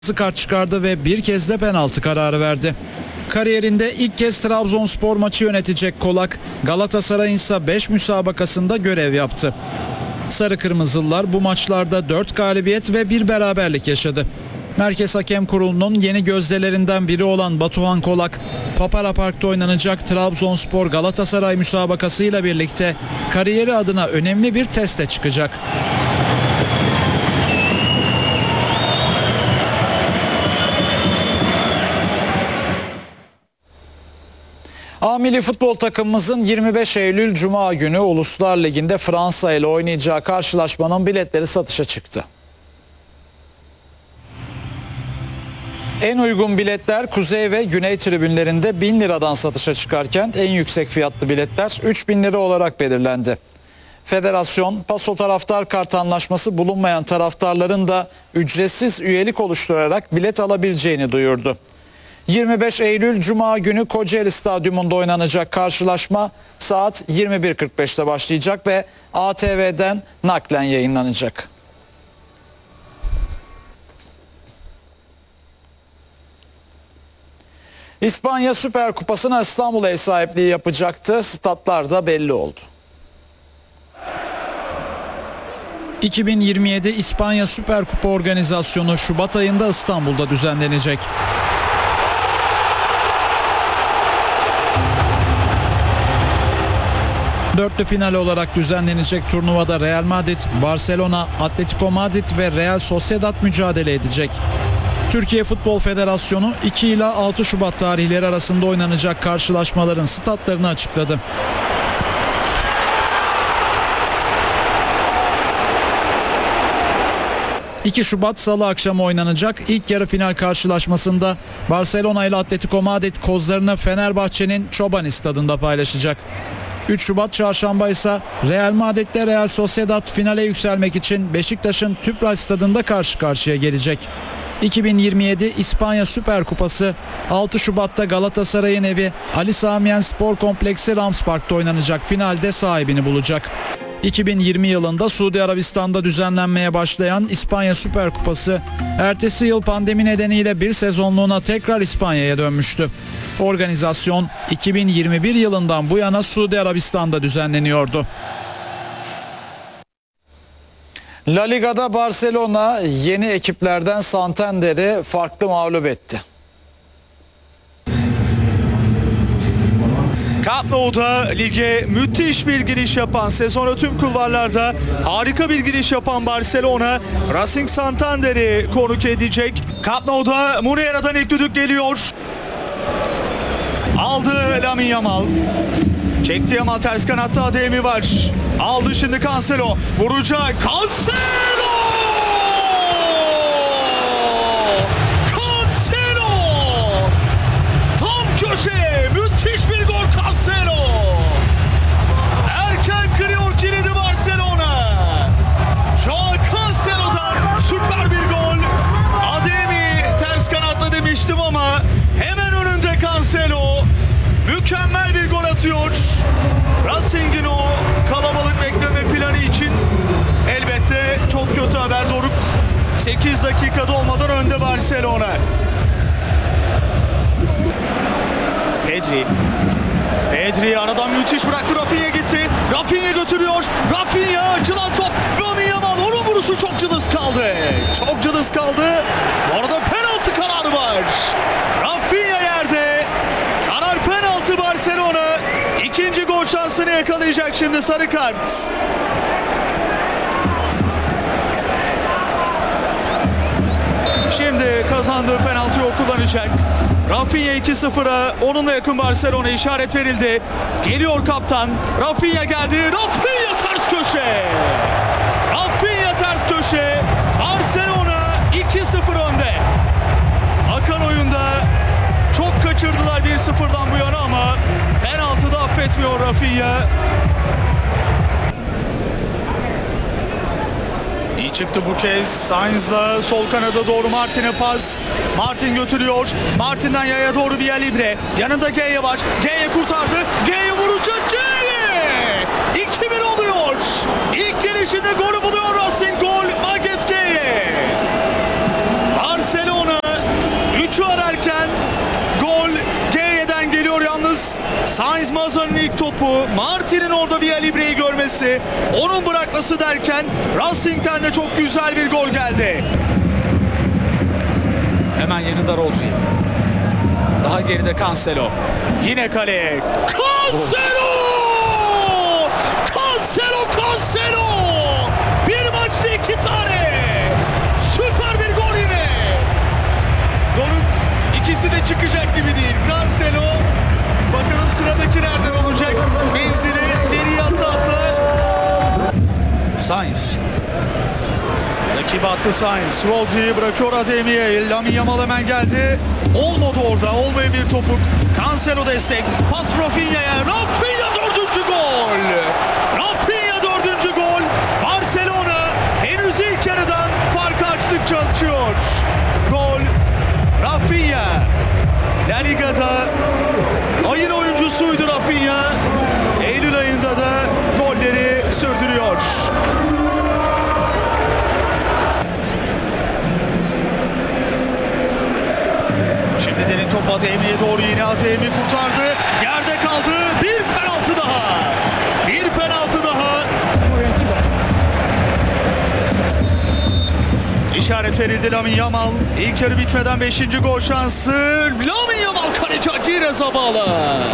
kart çıkardı ve bir kez de penaltı kararı verdi. Kariyerinde ilk kez Trabzonspor maçı yönetecek Kolak, Galatasaray'ın ise 5 müsabakasında görev yaptı. Sarı Kırmızılılar bu maçlarda 4 galibiyet ve 1 beraberlik yaşadı. Merkez Hakem Kurulu'nun yeni gözdelerinden biri olan Batuhan Kolak, Papara Park'ta oynanacak Trabzonspor Galatasaray müsabakasıyla birlikte kariyeri adına önemli bir teste çıkacak. A milli futbol takımımızın 25 Eylül Cuma günü Uluslar Ligi'nde Fransa ile oynayacağı karşılaşmanın biletleri satışa çıktı. En uygun biletler Kuzey ve Güney tribünlerinde 1000 liradan satışa çıkarken en yüksek fiyatlı biletler 3000 lira olarak belirlendi. Federasyon, paso taraftar kart anlaşması bulunmayan taraftarların da ücretsiz üyelik oluşturarak bilet alabileceğini duyurdu. 25 Eylül Cuma günü Kocaeli Stadyumunda oynanacak karşılaşma saat 21.45'te başlayacak ve ATV'den naklen yayınlanacak. İspanya Süper Kupası'na İstanbul ev sahipliği yapacaktı. Statlar da belli oldu. 2027 İspanya Süper Kupa organizasyonu Şubat ayında İstanbul'da düzenlenecek. Dörtlü final olarak düzenlenecek turnuvada Real Madrid, Barcelona, Atletico Madrid ve Real Sociedad mücadele edecek. Türkiye Futbol Federasyonu 2 ila 6 Şubat tarihleri arasında oynanacak karşılaşmaların statlarını açıkladı. ...2 Şubat Salı akşamı oynanacak ilk yarı final karşılaşmasında Barcelona ile Atletico Madrid kozlarını Fenerbahçe'nin Çobani stadında paylaşacak. 3 Şubat Çarşamba ise Real Madrid ile Real Sociedad finale yükselmek için Beşiktaş'ın Tüpraş stadında karşı karşıya gelecek. 2027 İspanya Süper Kupası 6 Şubat'ta Galatasaray'ın evi Ali Sami Yen Spor Kompleksi Rams Park'ta oynanacak finalde sahibini bulacak. 2020 yılında Suudi Arabistan'da düzenlenmeye başlayan İspanya Süper Kupası ertesi yıl pandemi nedeniyle bir sezonluğuna tekrar İspanya'ya dönmüştü. Organizasyon 2021 yılından bu yana Suudi Arabistan'da düzenleniyordu. La Liga'da Barcelona yeni ekiplerden Santander'i farklı mağlup etti. Camp Nou'da lige müthiş bir giriş yapan, sezona tüm kulvarlarda harika bir giriş yapan Barcelona, Racing Santander'i konuk edecek. Camp Nou'da Muniera'dan ilk düdük geliyor. Aldı Lamine Yamal. Çekti Yamal, ters kanatta Ademi var. Aldı şimdi Cancelo. Vuracak. Cancelo! Cancelo! Tam köşe. Müthiş bir gol Cancelo. Erken kırıyor kilidi Barcelona. Joao Cancelo'dan süper bir gol. Ademi ters kanatta demiştim ama hemen önünde Cancelo. Mükemmel bir gol atıyor. Racing'in o kalabalık bekleme planı için elbette çok kötü haber Doruk. 8 dakikada olmadan önde Barcelona. Pedri aradan müthiş bıraktı, Rafinha gitti. Rafinha götürüyor. Rafinha açılan top. Lamine Yamal, onun vuruşu çok cılız kaldı. Çok cılız kaldı. Bu arada penaltı kararı var. Rafinha yerde. Karar penaltı Barcelona. İkinci gol şansını yakalayacak şimdi, sarı kart. Şimdi kazandığı penaltıyı o kullanacak. Rafinha 2-0'a, onunla yakın Barcelona, işaret verildi. Geliyor kaptan. Rafinha geldi. Rafinha ters köşe. Rafinha ters köşe. Barcelona 2-0 önde. Akan oyunda çok kaçırdılar 1-0'dan bu yana ama penaltı da affetmiyor Rafinha. İyi çıktı bu kez. Sainz'la sol kanada doğru Martin'e pas. Martin götürüyor. Martin'den yaya doğru Villalibre. Yanında Geye var. Geye kurtardı. Geye vuracak. Geye! 2-1 oluyor. İlk gelişinde golü buluyor Racing. Gol Maget Geye. Barcelona Sainz Mazan'ın ilk topu. Martin'in orada Via Libre'yi görmesi. Onun bırakması derken Racing'ten de çok güzel bir gol geldi. Hemen yanında Rodri. Daha geride Cancelo. Yine kaleye. Cancelo! Cancelo! Bir maçta 2 tane. Süper bir gol yine. Doruk ikisi de çıkacak gibi değil. Cancelo. Bakalım sıradaki nereden olacak? Menzili geriye ata. Sainz. Rakibi attı Sainz. Rodri'yi bırakıyor Ademi'ye. Lamine Yamal hemen geldi. Olmadı orada. Olmayan bir topuk. Cancelo destek. Pas Rafinha'ya. Rafinha 4. gol. Rafinha 4. gol. Barcelona henüz ilk yarıdan farkı açtıkça açıyor. Gol. Rafinha. La Liga'da ayın oyuncusuydu Rafinha. Eylül ayında da golleri sürdürüyor. Şimdi derin top Ademi'ye doğru, yine Ademi kurtardı. Yerde kaldı. Bir penaltı daha. Bir penaltı daha. İşaret verildi Lamine Yamal. İlk yarı bitmeden 5. gol şansı. Lamine Yamal kaleci Akire Zabala.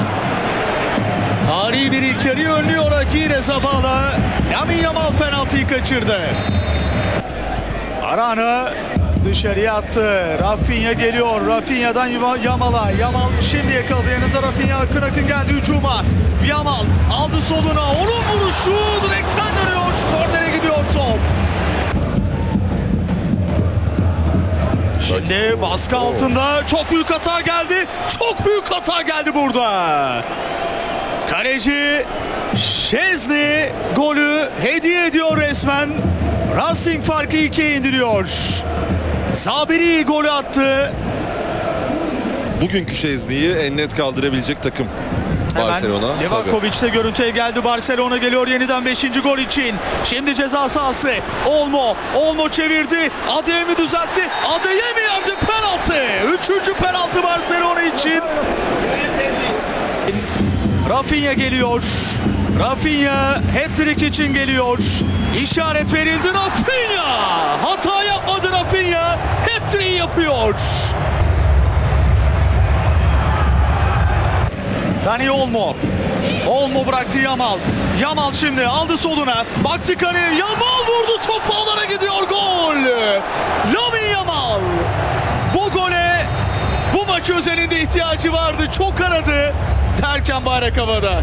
Tarihi bir ilk yarıyı önlüyor Akire Zabala. Lamine Yamal penaltıyı kaçırdı. Arana dışarıya attı. Rafinha geliyor. Rafinha'dan Yamal'a. Yamal şimdi yakaladı. Yanında Rafinha akın geldi hücuma. Yamal aldı soluna. Onun vuruşu direkten dönüyor. Kornere gidiyor top. Şimdi baskı altında çok büyük hata geldi. Çok büyük hata geldi burada. Kaleci Szczesny golü hediye ediyor resmen. Racing farkı 2'ye indiriyor. Sabiri golü attı. Bugünkü Szczesny'yi en net kaldırabilecek takım Barcelona. Levakovic'te görüntüye geldi. Barcelona geliyor yeniden 5. gol için. Şimdi ceza sahası. Olmo çevirdi. Ademi düzeltti. Ademi yerde penaltı. 3. penaltı Barcelona için. Rafinha geliyor. Rafinha hat-trick için geliyor. İşaret verildi. Rafinha! Hata yapmadı Rafinha. Hat-trick yapıyor. Dani Olmo bıraktı Yamal. Yamal şimdi aldı soluna. Baktı kaleye. Yamal vurdu. Top ağlara gidiyor. Gol. Lamine Yamal. Bu gole bu maç özelinde ihtiyacı vardı. Çok aradı. Derken bayrak havada.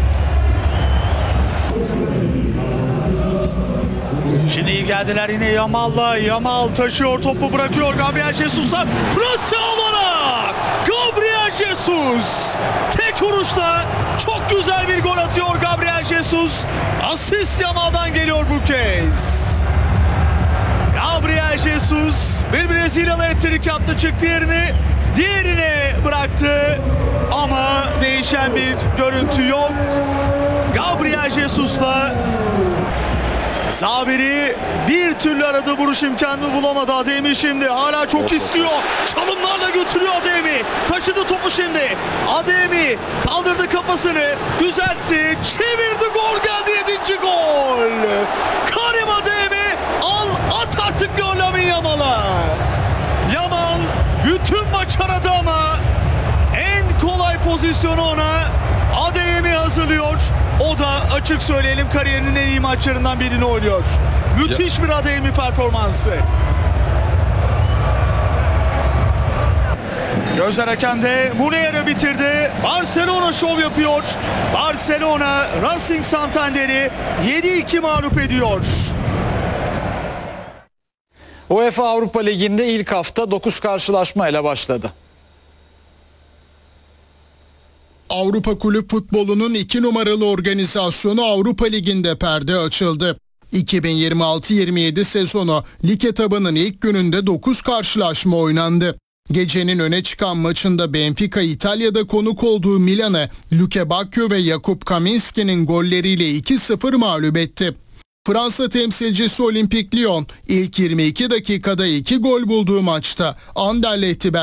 Şimdi iyi geldiler yine Yamal'la. Yamal taşıyor, topu bırakıyor Gabriel Jesus'a. Prası alana! Gabriel Jesus! Tek vuruşta çok güzel bir gol atıyor Gabriel Jesus. Asist Yamal'dan geliyor bu kez. Gabriel Jesus bir Brezilyalı hat-trick yaptı, çıktı diğerine bıraktı. Ama değişen bir görüntü yok. Gabriel Jesus'la Sabiri bir türlü aradığı vuruş imkanını bulamadı. Ademi şimdi hala çok istiyor. Çalımlarla götürüyor Ademi. Taşıdı topu şimdi. Ademi kaldırdı kafasını. Düzeltti. Çevirdi. Gol geldi. 7. gol. Karim Ademi at artık gol Lamine Yamal'a. Yamal bütün maç aradı ama en kolay pozisyonu ona Ademi hazırlıyor. O da açık söyleyelim kariyerinin en iyi maçlarından birini oynuyor. Müthiş bir Ademi performansı. Gözler hakemde. Muslera bitirdi. Barcelona şov yapıyor. Barcelona Racing Santander'i 7-2 mağlup ediyor. UEFA Avrupa Ligi'nde ilk hafta 9 karşılaşma ile başladı. Avrupa Kulüp Futbolu'nun 2 numaralı organizasyonu Avrupa Ligi'nde perde açıldı. 2026-27 sezonu lig etabının ilk gününde 9 karşılaşma oynandı. Gecenin öne çıkan maçında Benfica İtalya'da konuk olduğu Milan'ı Luke Bacchio ve Jakub Kaminski'nin golleriyle 2-0 mağlup etti. Fransa temsilcisi Olympique Lyon ilk 22 dakikada 2 gol bulduğu maçta Anderlecht'i